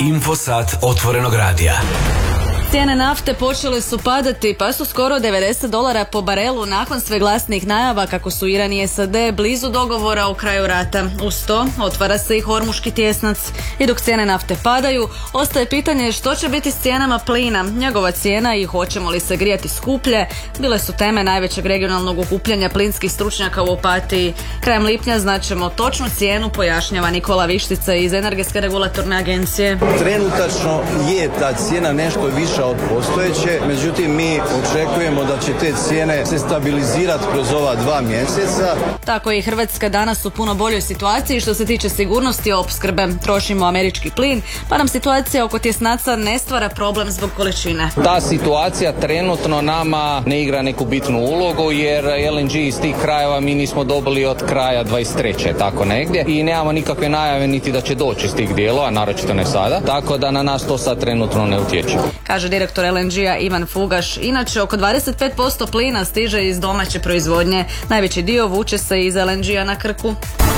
Infosat otvorenog radija. Cijene nafte počele su padati pa su skoro $90 po barelu nakon sve glasnijih najava kako su Iran i SAD blizu dogovora o kraju rata. Uz to otvara se i Hormuški tjesnac. I dok cijene nafte padaju, ostaje pitanje što će biti s cijenama plina, njegova cijena i hoćemo li se grijati skuplje, bile su teme najvećeg regionalnog okupljanja plinskih stručnjaka u Opatiji. Krajem lipnja znaćemo točnu cijenu, pojašnjava Nikola Vištica iz Energetske regulatorne agencije. Trenutačno je ta cijena nešto više od postojeće, međutim mi očekujemo da će te cijene se stabilizirati kroz ova 2 mjeseca. Tako je i Hrvatska danas u puno boljoj situaciji što se tiče sigurnosti opskrbe. Trošimo američki plin, pa nam situacija oko tjesnaca ne stvara problem zbog količine. Ta situacija trenutno nama ne igra neku bitnu ulogu jer LNG iz tih krajeva mi nismo dobili od kraja 23. tako negdje i nemamo nikakve najave niti da će doći iz tih dijelova, naročito ne sada, tako da na nas to sad trenutno ne utječe. Kaže direktor LNG-a Ivan Fugaš. Inače, oko 25% plina stiže iz domaće proizvodnje. Najveći dio vuče se iz LNG-a na Krku.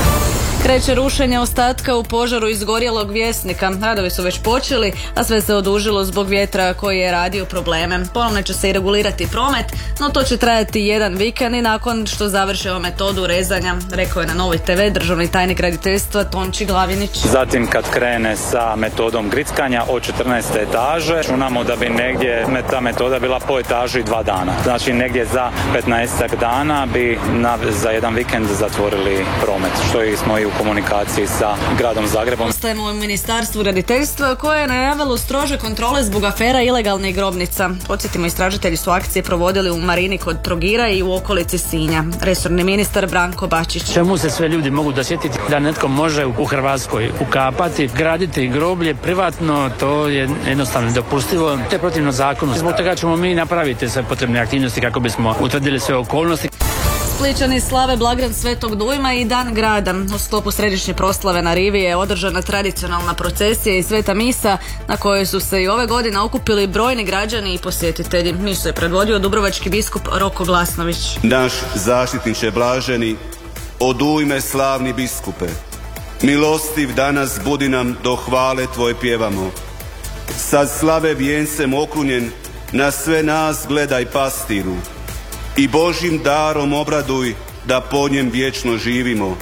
Kreće rušenje ostatka u požaru izgorjelog Vjesnika. Radovi su već počeli, a sve se odužilo zbog vjetra koji je radio probleme. Ponovno će se i regulirati promet, no to će trajati jedan vikend i nakon što završe ovu metodu rezanja, rekao je na Novoj TV državni tajnik graditeljstva Tonči Glavinić. Zatim kad krene sa metodom grickanja od 14. etaže, računamo da bi negdje ta metoda bila po etaži 2 dana. Znači negdje za 15 dana bi za jedan vikend zatvorili promet, što smo i u komunikaciji sa gradom Zagrebom. Ostajemo u Ministarstvu graditeljstva koje je najavilo strože kontrole zbog afera ilegalnih grobnica. Podsjetimo, istražitelji su akcije provodili u Marini kod Trogira i u okolici Sinja. Resorni ministar Branko Bačić. Čemu se sve ljudi mogu dosjetiti da netko može u Hrvatskoj ukapati, graditi groblje privatno, to je jednostavno nedopustivo, to je protivno zakonu. Zbog toga ćemo mi napraviti sve potrebne aktivnosti kako bismo utvrdili sve okolnosti. Splićani slave blagdan Svetog Dujma i Dan grada. U sklopu središnje proslave na rivi je održana tradicionalna procesija i sveta misa na kojoj su se i ove godine okupili brojni građani i posjetitelji. Misu je predvodio dubrovački biskup Roko Glasnović. Naš zaštitniče blaženi, od ujme slavni biskupe, milostiv danas budi nam do hvale tvoje pjevamo. Sad slave vijencem okrunjen, na sve nas gledaj pastiru i Božjim darom obraduj da po njem vječno živimo.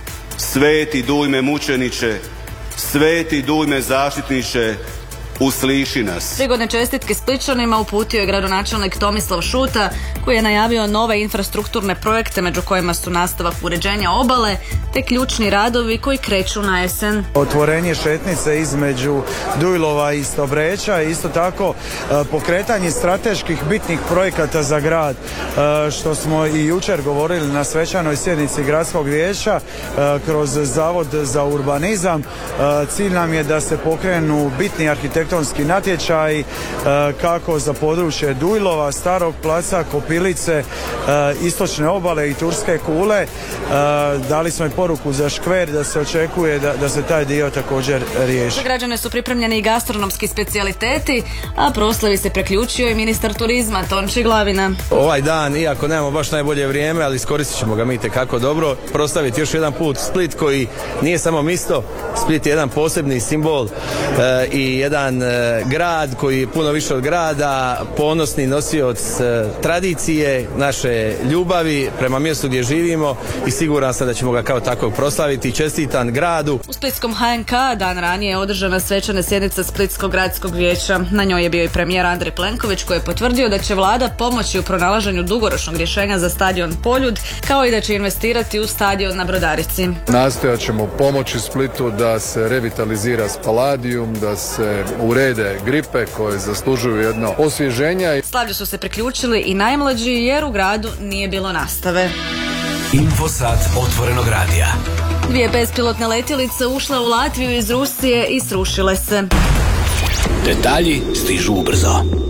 Sveti Dujme mučeniče, sveti Dujme zaštitniče, usliši nas. Prigodne čestitke Splićanima uputio je gradonačelnik Tomislav Šuta, koji je najavio nove infrastrukturne projekte među kojima su nastavak uređenja obale te ključni radovi koji kreću na jesen. Otvorenje šetnice između Dujlova i Stobreča i isto tako pokretanje strateških bitnih projekata za grad, što smo i jučer govorili na svečanoj sjednici gradskog vijeća kroz Zavod za urbanizam. Cilj nam je da se pokrenu bitni arhitektonski natječaj kako za područje Dujlova, Starog placa, Kopilice, istočne obale i Turske kule. Dali smo i poruku za škver da se očekuje da se taj dio također riješi. Za građane su pripremljeni i gastronomski specijaliteti, a proslavi se priključio i ministar turizma Tonči Glavina. Ovaj dan, iako nemamo baš najbolje vrijeme, ali iskoristit ćemo ga mi itekako dobro, proslaviti još jedan put Split koji nije samo mjesto, Split je jedan posebni simbol i jedan grad koji je puno više od grada, ponosni nosioc tradicije, naše ljubavi prema mjestu gdje živimo i siguran sam da ćemo ga kao takvog proslaviti. Čestitam gradu. U Splitskom HNK dan ranije je održana svečana sjednica Splitskog gradskog vijeća. Na njoj je bio i premijer Andrej Plenković koji je potvrdio da će vlada pomoći u pronalaženju dugoročnog rješenja za stadion Poljud, kao i da će investirati u stadion na Brodarici. Nastojat ćemo pomoći Splitu da se revitalizira Spaladium, da se urede gripe koje zaslužuju jedno osvježenje. Slavlju su se priključili i najmlađi jer u gradu nije bilo nastave. Infosat otvorenog radija. 2 bespilotne letjelice ušle u Latviju iz Rusije i srušile se. Detalji stižu ubrzo.